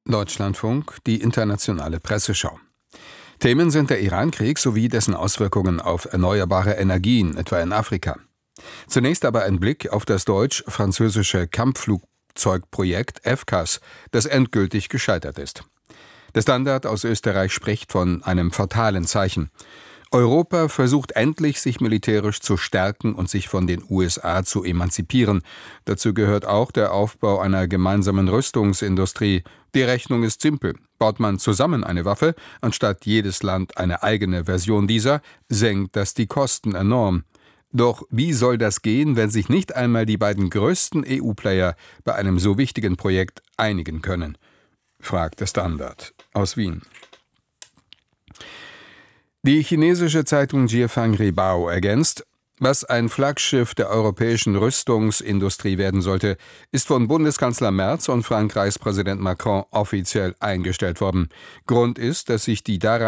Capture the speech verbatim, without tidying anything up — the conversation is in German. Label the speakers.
Speaker 1: Deutschlandfunk, die internationale Presseschau. Themen sind der Iran-Krieg sowie dessen Auswirkungen auf erneuerbare Energien, etwa in Afrika. Zunächst aber ein Blick auf das deutsch-französische Kampfflugzeugprojekt F C A S, das endgültig gescheitert ist. Der Standard aus Österreich spricht von einem fatalen Zeichen. Europa versucht endlich, sich militärisch zu stärken und sich von den U S A zu emanzipieren. Dazu gehört auch der Aufbau einer gemeinsamen Rüstungsindustrie. Die Rechnung ist simpel. Baut man zusammen eine Waffe, anstatt jedes Land eine eigene Version dieser, senkt das die Kosten enorm. Doch wie soll das gehen, wenn sich nicht einmal die beiden größten E U-Player bei einem so wichtigen Projekt einigen können? Fragt der Standard aus Wien. Die chinesische Zeitung Jiefang Ribao ergänzt: Was ein Flaggschiff der europäischen Rüstungsindustrie werden sollte, ist von Bundeskanzler Merz und Frankreichs Präsident Macron offiziell eingestellt worden. Grund ist, dass sich die daran